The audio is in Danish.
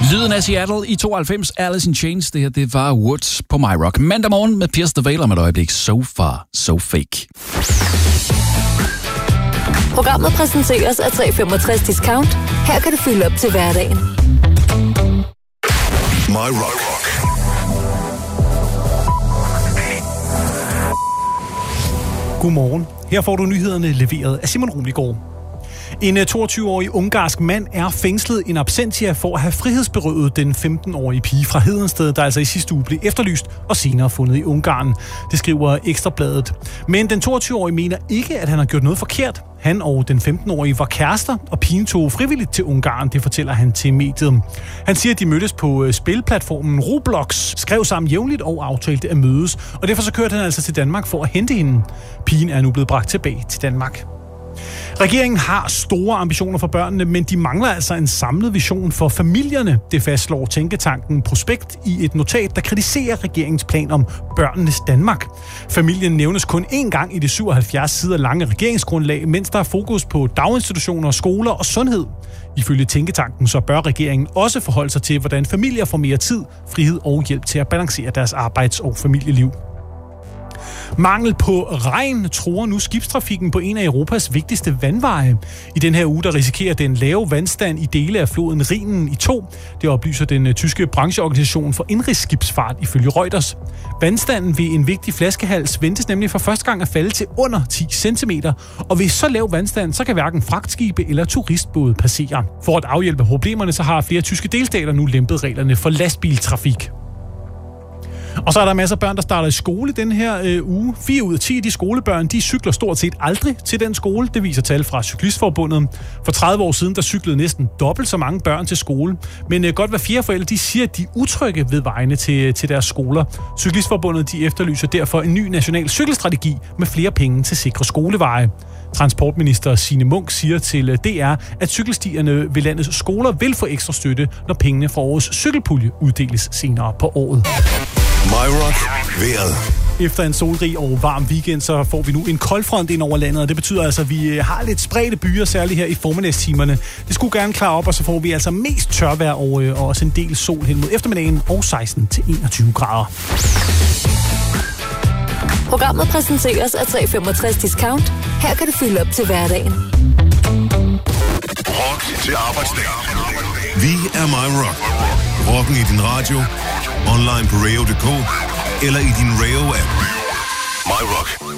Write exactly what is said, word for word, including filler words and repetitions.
Lyden af Seattle i tooghalvfems, Alice in Chains, det her, det var Woods på My Rock. Mandag morgen med Pierce the Veil om et øjeblik. So far, so fake. Programmet præsenteres af tre femogtres Discount. Her kan du fylde op til hverdagen. My Rock. Godmorgen. Her får du nyhederne leveret af Simon Rumligård. En toogtyve-årig ungarsk mand er fængslet in absentia for at have frihedsberøvet den femten-årige pige fra Hedensted, der altså i sidste uge blev efterlyst og senere fundet i Ungarn. Det skriver Ekstrabladet. Men den toogtyve-årige mener ikke, at han har gjort noget forkert. Han og den femten-årige var kærester, og pigen tog frivilligt til Ungarn, det fortæller han til mediet. Han siger, at de mødtes på spilplatformen Roblox, skrev sammen jævnligt og aftalte at mødes, og derfor så kørte han altså til Danmark for at hente hende. Pigen er nu blevet bragt tilbage til Danmark. Regeringen har store ambitioner for børnene, men de mangler altså en samlet vision for familierne. Det fastslår tænketanken Prospekt i et notat, der kritiserer regeringens plan om børnenes Danmark. Familien nævnes kun én gang i det syvoghalvfjerds sider lange regeringsgrundlag, mens der er fokus på daginstitutioner, skoler og sundhed. Ifølge tænketanken så bør regeringen også forholde sig til, hvordan familier får mere tid, frihed og hjælp til at balancere deres arbejds- og familieliv. Mangel på regn truer nu skibstrafikken på en af Europas vigtigste vandveje. I den her uge der risikerer den lave vandstand i dele af floden Rhinen i to. Det oplyser den tyske brancheorganisation for indrigsskibsfart ifølge Reuters. Vandstanden ved en vigtig flaskehals ventes nemlig for første gang at falde til under ti centimeter. Og ved så lav vandstand, så kan hverken fragtskibe eller turistbåde passere. For at afhjælpe problemerne, så har flere tyske delstater nu lempet reglerne for lastbiltrafik. Og så er der masser af børn, der starter i skole den her øh, uge. Fire ud af ti af de skolebørn, de cykler stort set aldrig til den skole. Det viser tal fra Cyklistforbundet. For tredive år siden, der cyklede næsten dobbelt så mange børn til skole. Men øh, godt hver fjerde forældre, de siger, at de er utrygge ved vejene til, til deres skoler. Cyklistforbundet, de efterlyser derfor en ny national cykelstrategi med flere penge til sikre skoleveje. Transportminister Signe Munk siger til D R, at cykelstierne ved landets skoler vil få ekstra støtte, når pengene fra årets cykelpulje uddeles senere på året. My Rock vejret. Efter en solrig og varm weekend, så får vi nu en koldfront ind over landet, og det betyder altså, at vi har lidt spredte byer, særligt her i formiddagstimerne. Det skulle gerne klare op, og så får vi altså mest tørvejr og, og også en del sol hen mod eftermiddagen og seksten til enogtyve grader. Programmet præsenteres af tre femogtres Discount. Her kan du fylde op til hverdagen. Rock til arbejdsdag. Vi er My Rock. Rocken i din radio, online på radio punktum d k eller i din Radio-app. My Rock.